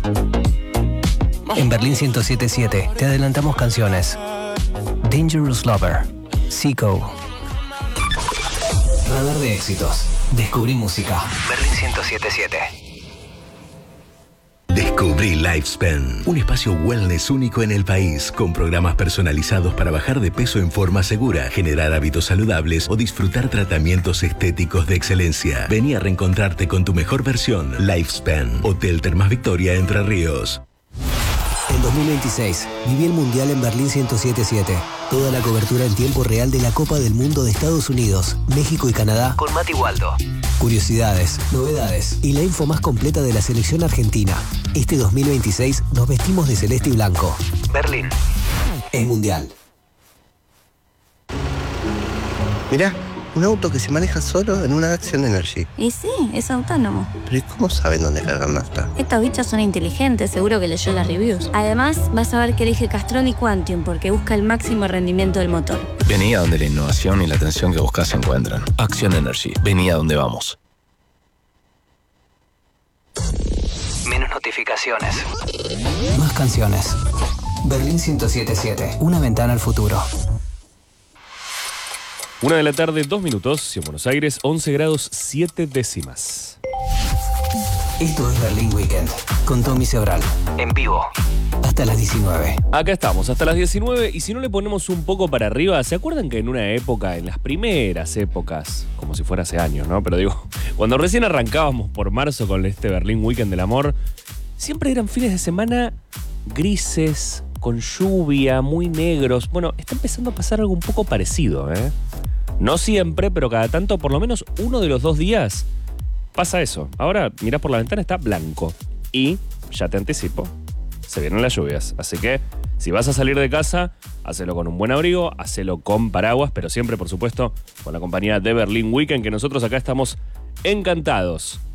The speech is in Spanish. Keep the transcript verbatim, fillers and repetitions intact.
En Berlín ciento siete punto siete te adelantamos canciones. Dangerous Lover, Zico. Radar de éxitos. Descubrí música. Berlín ciento siete punto siete. Descubrí Lifespan, un espacio wellness único en el país, con programas personalizados para bajar de peso en forma segura, generar hábitos saludables o disfrutar tratamientos estéticos de excelencia. Vení a reencontrarte con tu mejor versión. Lifespan, Hotel Termas Victoria, Entre Ríos. En dos mil veintiséis, viví el Mundial en Berlín ciento siete punto siete. Toda la cobertura en tiempo real de la Copa del Mundo de Estados Unidos, México y Canadá con Mati Waldo. Curiosidades, novedades y la info más completa de la selección argentina. Este dos mil veintiséis nos vestimos de celeste y blanco. Berlín es Mundial. Mirá, un auto que se maneja solo en una Action Energy. Y sí, es autónomo. ¿Pero y cómo saben dónde cargar nafta? Estos bichos son inteligentes, seguro que leyó las reviews. Además, vas a ver que elige Castrol y Quantium porque busca el máximo rendimiento del motor. Vení a donde la innovación y la atención que buscas se encuentran. Action Energy. Vení a donde vamos. Menos notificaciones. Más canciones. Berlín ciento siete punto siete. Una ventana al futuro. Una de la tarde, dos minutos, y en Buenos Aires, once grados, siete décimas. Esto es Berlín Weekend, con Tommy Sebral. En vivo. Hasta las diecinueve. Acá estamos, hasta las diecinueve, y si no le ponemos un poco para arriba, ¿se acuerdan que en una época, en las primeras épocas, como si fuera hace años, ¿no? Pero digo, cuando recién arrancábamos por marzo con este Berlín Weekend del amor, siempre eran fines de semana grises, con lluvia, muy negros. Bueno, está empezando a pasar algo un poco parecido, ¿eh? No siempre, pero cada tanto, por lo menos uno de los dos días, pasa eso. Ahora mirás por la ventana, está blanco. Y, ya te anticipo, se vienen las lluvias. Así que, si vas a salir de casa, hacelo con un buen abrigo, hacelo con paraguas, pero siempre, por supuesto, con la compañía de Berlín Weekend, que nosotros acá estamos encantados